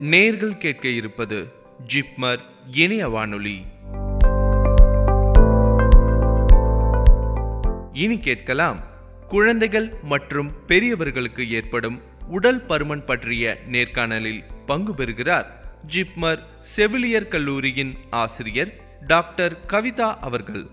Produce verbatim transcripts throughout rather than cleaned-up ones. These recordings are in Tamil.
நேர்கள் கேட்க இருப்பது ஜிப்மர் இணைய வானொலி. இனி கேட்கலாம், குழந்தைகள் மற்றும் பெரியவர்களுக்கு ஏற்படும் உடல் பருமன் பற்றிய நேர்காணலில் பங்கு பெறுகிறார் ஜிப்மர் செவிலியர் கல்லூரியின் ஆசிரியர் டாக்டர் கவிதா அவர்கள்.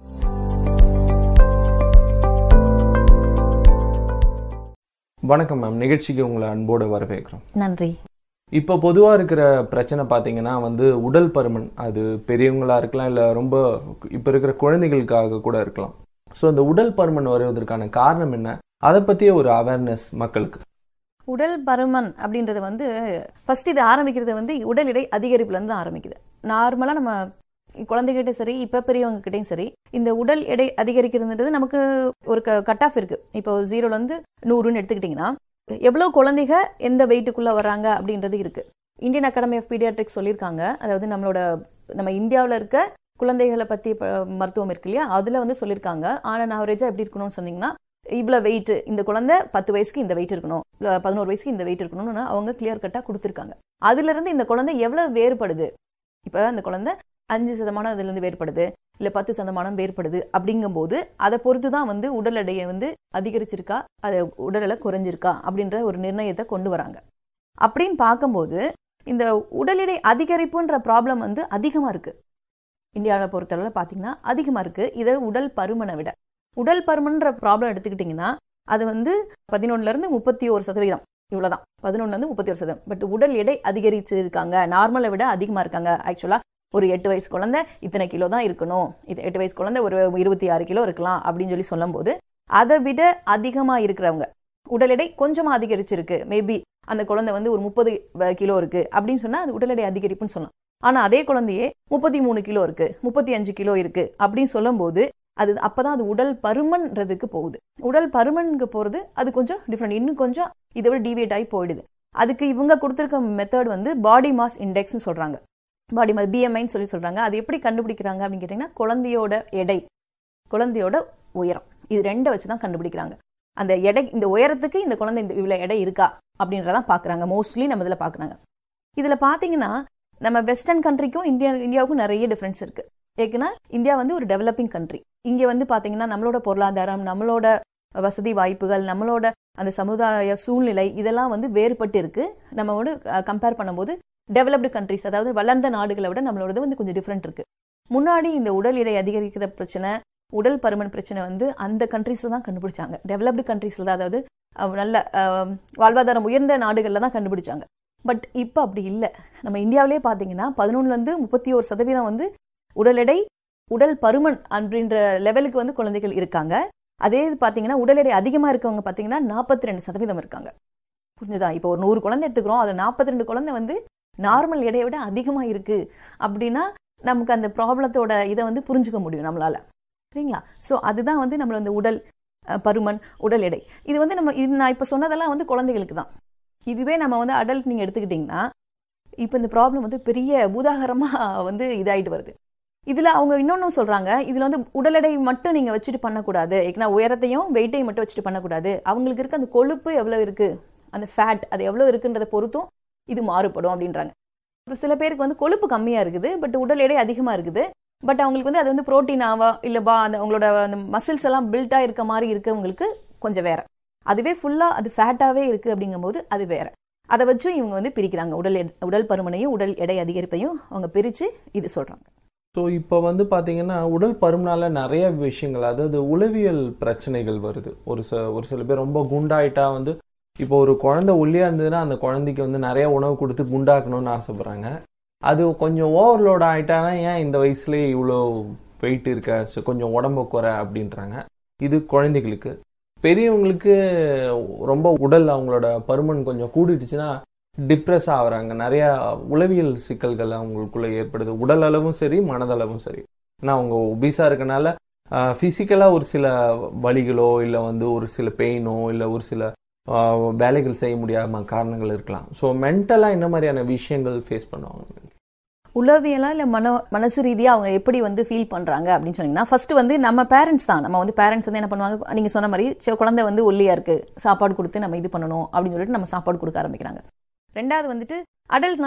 வணக்கம் மேம், நிகழ்ச்சிக்கு உங்களை அன்போடு வரவேற்கிறோம். நன்றி. இப்போ பொதுவாக இருக்கிற பிரச்சனை பார்த்தீங்கன்னா வந்து உடல் பருமன். அது பெரியவங்களாக இருக்கலாம், இல்லை ரொம்ப இப்போ இருக்கிற குழந்தைகளுக்காக கூட இருக்கலாம். ஸோ அந்த உடல் பருமன் வருவதற்கான காரணம் என்ன, அதை பற்றிய ஒரு அவேர்னஸ் மக்களுக்கு. உடல் பருமன் அப்படின்றது வந்து ஃபர்ஸ்ட் இது ஆரம்பிக்கிறது வந்து உடல் எடை அதிகரிப்புலேருந்து ஆரம்பிக்குது. நார்மலாக நம்ம குழந்தைகிட்ட சரி, இப்போ பெரியவங்க கிட்டையும் சரி, இந்த உடல் எடை அதிகரிக்கிறதுன்றது நமக்கு ஒரு கட் ஆஃப் இருக்கு. இப்போ ஜீரோலேருந்து நூறுன்னு எடுத்துக்கிட்டிங்கன்னா எவ்வளோ குழந்தைங்க எந்த வெயிட்டுக்குள்ளே வராங்க அப்படின்றது இருக்கு. இந்தியன் அகாடமி ஆஃப் பீடியாட்ரிக்ஸ் சொல்லியிருக்காங்க. அதாவது நம்மளோட நம்ம இந்தியாவில் இருக்க குழந்தைகளை பற்றி மருத்துவம் இருக்கு இல்லையா, அதில் வந்து சொல்லியிருக்காங்க. ஆனால் ஆவரேஜாக எப்படி இருக்கணும்னு சொன்னீங்கன்னா, இவ்வளோ வெயிட், இந்த குழந்தை பத்து வயசுக்கு இந்த வெயிட் இருக்கணும், பதினோரு வயசுக்கு இந்த வெயிட் இருக்கணும்னு அவங்க கிளியர் கட்டாக கொடுத்துருக்காங்க. அதுல இருந்து இந்த குழந்தை எவ்வளோ வேறுபடுது, இப்போ அந்த குழந்தை அஞ்சு சதமானம் அதுல இருந்து வேறுபடுது, இல்லை பத்து சதமானம் வேறுபடுது அப்படிங்கும்போது அதை பொறுத்து தான் வந்து உடல் எடையை வந்து அதிகரிச்சிருக்கா, அது உடல் எடை குறைஞ்சிருக்கா அப்படின்ற ஒரு நிர்ணயத்தை கொண்டு வராங்க. அப்படின்னு பார்க்கும்போது இந்த உடல் எடை அதிகரிப்புன்ற ப்ராப்ளம் வந்து அதிகமாக இருக்கு. இந்தியாவை பொறுத்தளவில் பார்த்தீங்கன்னா அதிகமாக இருக்கு. இதை உடல் பருமனை விட உடல் பருமன்ற ப்ராப்ளம் எடுத்துக்கிட்டிங்கன்னா அது வந்து பதினொன்னுல இருந்து முப்பத்தி ஒரு சதவீதம் இவ்வளோதான். பதினொன்னுல இருந்து முப்பத்தி ஒரு சதவீதம். பட் உடல் எடை அதிகரிச்சு இருக்காங்க, நார்மலை விட அதிகமாக இருக்காங்க. ஆக்சுவலாக ஒரு எட்டு வயசு குழந்தை இத்தனை கிலோ தான் இருக்கணும், இது எட்டு வயசு குழந்தை ஒரு இருபத்தி ஆறு கிலோ இருக்கலாம் அப்படின்னு சொல்லி சொல்லும் போது அதை விட அதிகமாக இருக்கிறவங்க உடல் எடை கொஞ்சமாக அதிகரிச்சிருக்கு, மேபி அந்த குழந்தை வந்து ஒரு முப்பது கிலோ இருக்கு அப்படின்னு சொன்னா அது உடல் எடை அதிகரிப்புன்னு சொல்லலாம். ஆனா அதே குழந்தையே முப்பத்தி மூணு கிலோ இருக்கு, முப்பத்தி அஞ்சு கிலோ இருக்கு அப்படின்னு சொல்லும் போது அது அப்பதான் அது உடல் பருமன்றதுக்கு போகுது. உடல் பருமனுக்கு போறது அது கொஞ்சம் டிஃப்ரெண்ட், இன்னும் கொஞ்சம் இதை விட டிவியேட் ஆகி போயிடுது. அதுக்கு இவங்க கொடுத்துருக்க மெத்தட் வந்து பாடி மாஸ் இண்டெக்ஸ்ன்னு சொல்றாங்க, பாடி மாஸ் பிஎம்ஐன்னு சொல்லி சொல்றாங்க. அது எப்படி கண்டுபிடிக்கிறாங்க அப்படின்னு கேட்டீங்கன்னா, குழந்தையோட எடை, குழந்தையோட உயரம், இது ரெண்டை வச்சுதான் கண்டுபிடிக்கிறாங்க. அந்த எடை, இந்த உயரத்துக்கு இந்த குழந்தை இந்த இவ்வளவு எடை இருக்கா அப்படின்றதான் பாக்குறாங்க. மோஸ்ட்லி நம்ம இதுல பாக்குறாங்க. இதுல பாத்தீங்கன்னா நம்ம வெஸ்டர்ன் கண்ட்ரிக்கும் இந்தியா இந்தியாவுக்கும் நிறைய டிஃபரன்ஸ் இருக்கு. ஏன்னா இந்தியா வந்து ஒரு டெவலப்பிங் கண்ட்ரி. இங்க வந்து பாத்தீங்கன்னா நம்மளோட பொருளாதாரம், நம்மளோட வசதி வாய்ப்புகள், நம்மளோட அந்த சமுதாய சூழ்நிலை இதெல்லாம் வந்து வேறுபட்டு இருக்கு. நம்ம வந்து கம்பேர் பண்ணும்போது டெவலப்டு கண்ட்ரிஸ், அதாவது வளர்ந்த நாடுகளை விட நம்மளோட வந்து கொஞ்சம் டிஃப்ரெண்ட் இருக்கு. முன்னாடி இந்த உடல் எடை அதிகரிக்கிற பிரச்சனை, உடல் பருமன் பிரச்சனை வந்து அந்த கண்ட்ரீஸ்ல தான் கண்டுபிடிச்சாங்க. டெவலப்டு கண்ட்ரீஸ்ல தான், அதாவது நல்ல வாழ்வாதாரம் உயர்ந்த நாடுகள்ல தான் கண்டுபிடிச்சாங்க. பட் இப்போ அப்படி இல்லை. நம்ம இந்தியாவிலே பார்த்தீங்கன்னா பதினொன்னுல இருந்து முப்பத்தி ஒரு சதவீதம் வந்து உடல் எடை உடல் பருமன் அப்படின்ற லெவலுக்கு வந்து குழந்தைகள் இருக்காங்க. அதே பார்த்தீங்கன்னா உடல் எடை அதிகமாக இருக்கவங்க பார்த்தீங்கன்னா நாற்பத்தி ரெண்டு சதவீதம் இருக்காங்க. புரிஞ்சுதா? இப்போ ஒரு நூறு குழந்தை எடுத்துக்கிறோம், அது நாற்பத்தி ரெண்டு குழந்தை வந்து நார்மல் எடையை விட அதிகமா இருக்கு அப்படின்னா நமக்கு அந்த ப்ராப்ளத்தோட இதை வந்து புரிஞ்சுக்க முடியும் நம்மளால. சரிங்களா? ஸோ அதுதான் வந்து நம்மளோட இந்த உடல் பருமன், உடல் எடை. இது வந்து நம்ம இது நான் இப்போ சொன்னதெல்லாம் வந்து குழந்தைகளுக்கு தான். இதுவே நம்ம வந்து அடல்ட் நீங்க எடுத்துக்கிட்டீங்கன்னா இப்போ இந்த ப்ராப்ளம் வந்து பெரிய பூதாகரமா வந்து இதாயிட்டு வருது. இதுல அவங்க இன்னொன்னு சொல்றாங்க, இதுல வந்து உடல் எடை மட்டும் நீங்க வச்சுட்டு பண்ணக்கூடாது, ஏன்னா உயரத்தையும் வெயிட்டையும் மட்டும் வச்சுட்டு பண்ணக்கூடாது, அவங்களுக்கு இருக்க அந்த கொழுப்பு எவ்வளவு இருக்கு, அந்த ஃபேட் அது எவ்வளவு இருக்குன்றத பொறுத்தும் இது மாறுபடும் அப்படின்றாங்க. இப்போ சில பேருக்கு வந்து கொழுப்பு கம்மியா இருக்குது, பட் உடல் எடை அதிகமா இருக்குது. பட் அவங்களுக்கு வந்து அது வந்து புரோட்டீனாவா இல்ல பா அந்த அவங்களோட அந்த மசில்ஸ் எல்லாம் பில்டா இருக்க மாதிரி இருக்கவங்களுக்கு கொஞ்சம் வேற. அதுவே ஃபுல்லா அது ஃபேட்டாவே இருக்கு அப்படிங்கும் போது அது வேற. அதை வச்சும் இவங்க வந்து பிரிக்கிறாங்க. உடல் உடல் பருமனையும் உடல் எடை அதிகரிப்பையும் அவங்க பிரிச்சு இது சொல்றாங்க. ஸோ இப்போ வந்து பார்த்தீங்கன்னா உடல் பருமனால நிறைய விஷயங்கள், அதாவது உளவியல் பிரச்சனைகள் வருது. ஒரு ச ஒரு சில பேர் ரொம்ப குண்டாயிட்டா வந்து, இப்போ ஒரு குழந்தை ஒல்லியா இருந்ததுன்னா அந்த குழந்தைக்கு வந்து நிறைய உணவு கொடுத்து குண்டாக்கணும்னு ஆசைப்படுறாங்க. அது கொஞ்சம் ஓவர்லோட் ஆயிட்டானா ஏன் இந்த வயசுலேயே இவ்வளோ வெயிட் இருக்க, ஸோ கொஞ்சம் உடம்பு குறை அப்படின்றாங்க. இது குழந்தைகளுக்கு. பெரியவங்களுக்கு ரொம்ப உடல் அவங்களோட பருமன் கொஞ்சம் கூடிடுச்சுன்னா டிப்ரெஸ் ஆகுறாங்க. நிறைய உளவியல் சிக்கல்கள் அவங்களுக்குள்ள ஏற்படுது, உடல் அளவும் சரி மனதளவும் சரி. ஏன்னா அவங்க ஒபீஸா இருக்கனால பிசிக்கலா ஒரு சில வலிகளோ இல்லை வந்து ஒரு சில பெயினோ இல்லை ஒரு சில வேலைகள் செய்ய முடியாம காரணங்கள் இருக்கலாம். ஸோ மென்டலா என்ன மாதிரியான விஷயங்கள் ஃபேஸ் பண்ணுவாங்க? உளவியலா இல்ல மன மனசு ரீதியா அவங்க எப்படி வந்து ஃபீல் பண்றாங்க அப்படின்னு சொன்னீங்கன்னா, ஃபர்ஸ்ட் வந்து நம்ம பேரண்ட்ஸ் தான். நம்ம வந்து பேரண்ட்ஸ் வந்து என்ன பண்ணுவாங்க, நீங்க சொன்ன மாதிரி குழந்தை வந்து ஒல்லியா இருக்கு, சாப்பாடு கொடுத்து நம்ம இது பண்ணணும் அப்படின்னு சொல்லிட்டு நம்ம சாப்பாடு கொடுக்க ஆரம்பிக்கிறாங்க. ரெண்டாவது வந்துட்டு அடல்ட்